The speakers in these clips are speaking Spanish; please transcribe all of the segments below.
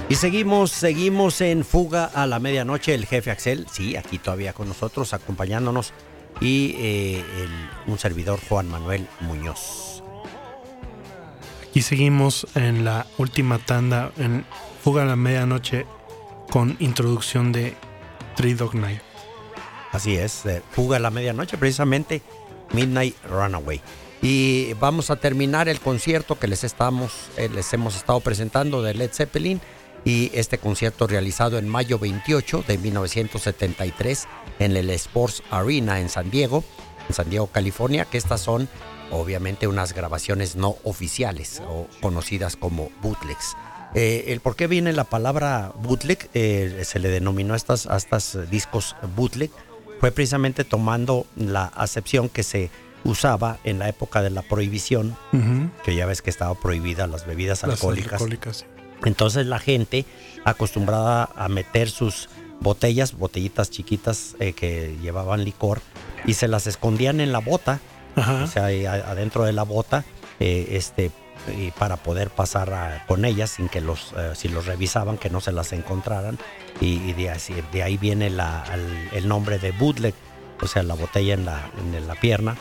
Y seguimos en Fuga a la Medianoche. El jefe Axel, sí, aquí todavía con nosotros, acompañándonos. Y un servidor, Juan Manuel Muñoz. Aquí seguimos en la última tanda en Fuga a la Medianoche con introducción de Three Dog Night. Así es, Fuga a la Medianoche, precisamente Midnight Runaway. Y vamos a terminar el concierto que les hemos estado presentando de Led Zeppelin. Y este concierto realizado en mayo 28 de 1973 en el Sports Arena en San Diego, California, que estas son obviamente unas grabaciones no oficiales o conocidas como bootlegs. El por qué viene la palabra bootleg, se le denominó a estos discos bootleg, fue precisamente tomando la acepción que se usaba en la época de la prohibición, que ya ves que estaba prohibida las bebidas alcohólicas. Entonces la gente acostumbrada a meter sus botellitas chiquitas que llevaban licor y se las escondían en la bota, o sea, adentro de la bota, y para poder pasar con ellas sin que si los revisaban, que no se las encontraran, y de ahí viene el nombre de bootleg, o sea, la botella en la pierna.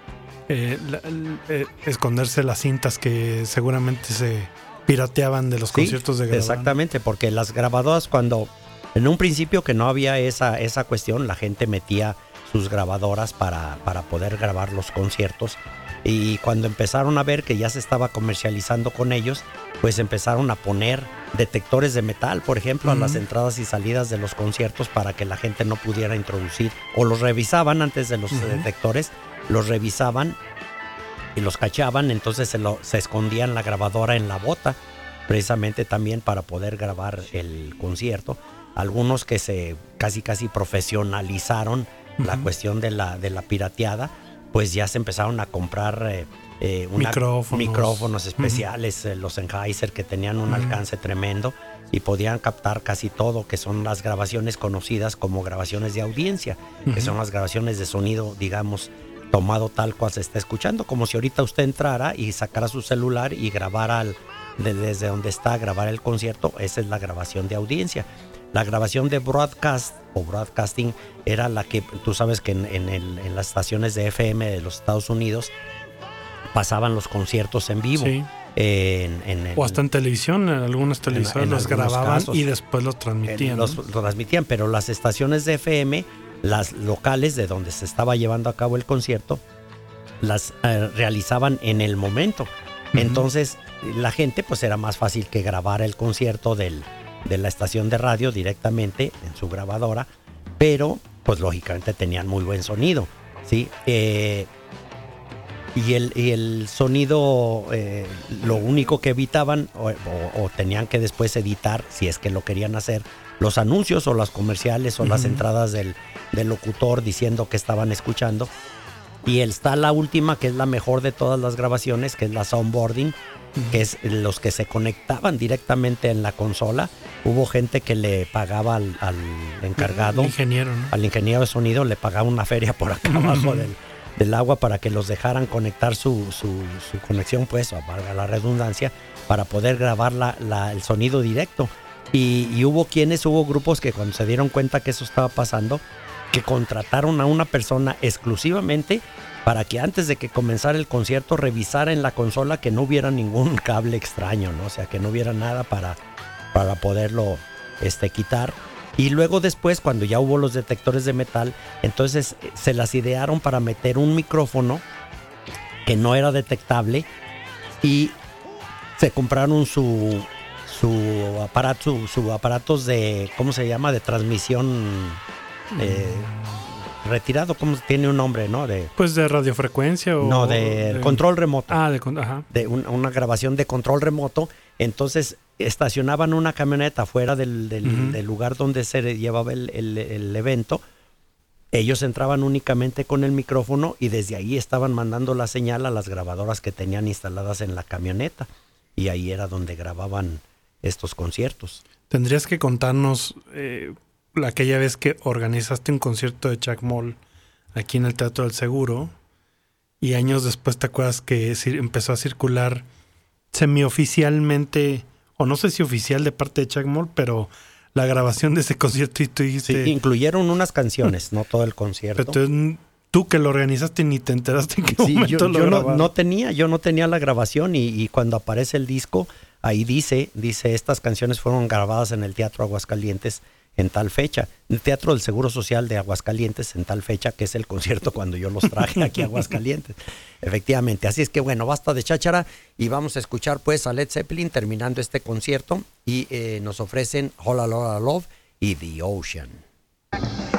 Esconderse las cintas que seguramente se pirateaban de los conciertos de grabación. Exactamente, porque las grabadoras, cuando en un principio que no había esa cuestión, la gente metía sus grabadoras para poder grabar los conciertos, y cuando empezaron a ver que ya se estaba comercializando con ellos, pues empezaron a poner detectores de metal, por ejemplo, a las entradas y salidas de los conciertos para que la gente no pudiera introducir, o los revisaban antes de los detectores, los revisaban y los cachaban, entonces se escondían la grabadora en la bota, precisamente también para poder grabar el concierto. Algunos que se casi profesionalizaron la cuestión de la pirateada, pues ya se empezaron a comprar micrófonos especiales, los Sennheiser, que tenían un alcance tremendo y podían captar casi todo, que son las grabaciones conocidas como grabaciones de audiencia, que son las grabaciones de sonido, digamos, tomado tal cual se está escuchando, como si ahorita usted entrara y sacara su celular y grabara desde donde está, grabar el concierto. Esa es la grabación de audiencia. La grabación de broadcast o broadcasting era la que tú sabes que en las estaciones de FM de los Estados Unidos pasaban los conciertos en vivo. Sí. O hasta en televisión, en algunas televisoras los grababan casos, y después los transmitían. Los transmitían, pero las estaciones de FM, las locales de donde se estaba llevando a cabo el concierto, las realizaban en el momento. Entonces la gente, pues era más fácil que grabara el concierto de la estación de radio directamente en su grabadora, pero pues lógicamente tenían muy buen sonido, ¿sí? Y el sonido, lo único que evitaban o tenían que después editar, si es que lo querían hacer, los anuncios o las comerciales o las entradas del locutor diciendo que estaban escuchando. Y está la última, que es la mejor de todas las grabaciones, que es la soundboarding, que es los que se conectaban directamente en la consola. Hubo gente que le pagaba al encargado, ingeniero, ¿no? Al ingeniero de sonido, le pagaba una feria por acá abajo del agua para que los dejaran conectar su conexión, pues, valga la redundancia, para poder grabar el sonido directo. Y hubo grupos que cuando se dieron cuenta que eso estaba pasando, que contrataron a una persona exclusivamente para que antes de que comenzara el concierto revisara en la consola que no hubiera ningún cable extraño, ¿no? O sea, que no hubiera nada para poderlo quitar. Y luego después, cuando ya hubo los detectores de metal, entonces se las idearon para meter un micrófono que no era detectable y se compraron sus aparatos de, ¿cómo se llama? De transmisión retirado, ¿cómo tiene un nombre, no? Pues de radiofrecuencia o... No, de control remoto. De una grabación de control remoto. Entonces estacionaban una camioneta fuera del lugar donde se llevaba el evento. Ellos entraban únicamente con el micrófono y desde ahí estaban mandando la señal a las grabadoras que tenían instaladas en la camioneta. Y ahí era donde grababan estos conciertos. Tendrías que contarnos aquella vez que organizaste un concierto de Chuck Moll aquí en el Teatro del Seguro y años después te acuerdas que empezó a circular semioficialmente o no sé si oficial de parte de Chuck Moll, pero la grabación de ese concierto y tú dijiste... Sí, incluyeron unas canciones, no todo el concierto. Entonces, tú que lo organizaste ni te enteraste en qué momento lo grabaron. Yo no tenía la grabación y cuando aparece el disco, ahí dice, estas canciones fueron grabadas en el Teatro Aguascalientes en tal fecha, el Teatro del Seguro Social de Aguascalientes en tal fecha, que es el concierto cuando yo los traje aquí a Aguascalientes. Efectivamente, así es que bueno, basta de cháchara y vamos a escuchar pues a Led Zeppelin terminando este concierto y nos ofrecen Whole Lotta Love y The Ocean.